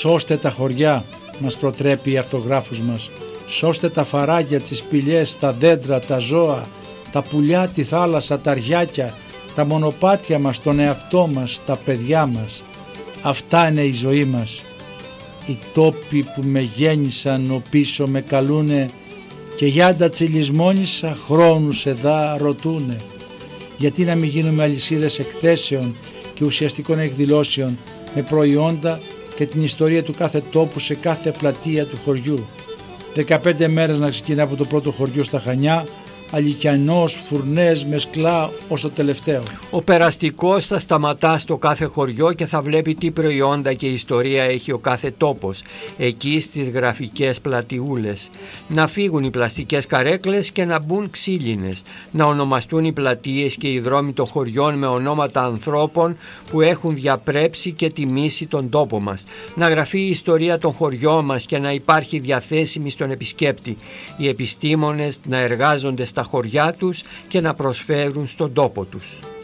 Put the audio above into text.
Σώστε τα χωριά, μας προτρέπει η αρτογράφος μας. Σώστε τα φαράγια, τις σπηλιές, τα δέντρα, τα ζώα, τα πουλιά, τη θάλασσα, τα αργιάκια, τα μονοπάτια μας, τον εαυτό μας, τα παιδιά μας. Αυτά είναι η ζωή μας. Οι τόποι που με γέννησαν ο πίσω με καλούνε και γιάντα τσιλισμόνησα χρόνους εδά ρωτούνε. Γιατί να μην γίνουμε αλυσίδες εκθέσεων και ουσιαστικών εκδηλώσεων με προϊόντα και την ιστορία του κάθε τόπου σε κάθε πλατεία του χωριού. 15 μέρες να ξεκινά από το πρώτο χωριό στα Χανιά, Αλικιανός, Φουρνές, Μεσκλά ως το τελευταίο. Ο περαστικός θα σταματά στο κάθε χωριό και θα βλέπει τι προϊόντα και ιστορία έχει ο κάθε τόπος, εκεί στις γραφικές πλατιούλες. Να φύγουν οι πλαστικές καρέκλες και να μπουν ξύλινες. Να ονομαστούν οι πλατείες και οι δρόμοι των χωριών με ονόματα ανθρώπων που έχουν διαπρέψει και τιμήσει τον τόπο μας. Να γραφεί η ιστορία των χωριών μας και να υπάρχει διαθέσιμη στον επισκέπτη. Οι επιστήμονες να εργάζονται στα χωριά τους και να προσφέρουν στον τόπο τους.